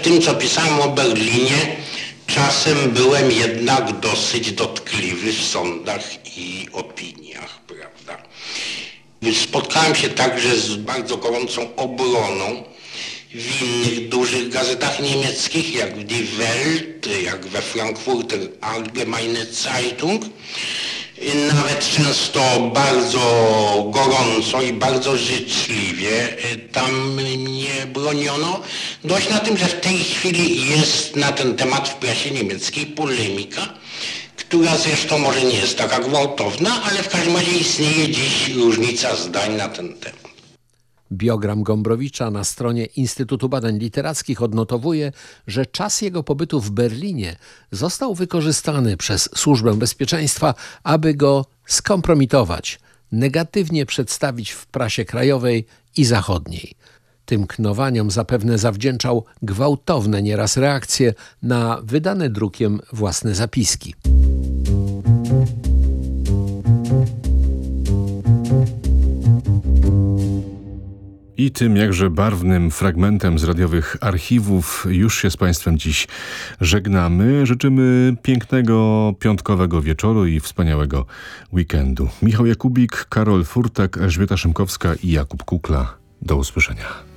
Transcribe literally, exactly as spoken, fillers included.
tym, co pisałem o Berlinie, czasem byłem jednak dosyć dotkliwy w sądach i opiniach, prawda. Spotkałem się także z bardzo gorącą obroną w innych dużych gazetach niemieckich, jak w Die Welt, jak we Frankfurter Allgemeine Zeitung. Nawet często bardzo gorąco i bardzo życzliwie tam mnie broniono. Dość na tym, że w tej chwili jest na ten temat w prasie niemieckiej polemika, która zresztą może nie jest taka gwałtowna, ale w każdym razie istnieje dziś różnica zdań na ten temat. Biogram Gombrowicza na stronie Instytutu Badań Literackich odnotowuje, że czas jego pobytu w Berlinie został wykorzystany przez Służbę Bezpieczeństwa, aby go skompromitować, negatywnie przedstawić w prasie krajowej i zachodniej. Tym knowaniom zapewne zawdzięczał gwałtowne nieraz reakcje na wydane drukiem własne zapiski. I tym jakże barwnym fragmentem z radiowych archiwów już się z Państwem dziś żegnamy. Życzymy pięknego piątkowego wieczoru i wspaniałego weekendu. Michał Jakubik, Karol Furtak, Elżbieta Szymkowska i Jakub Kukla. Do usłyszenia.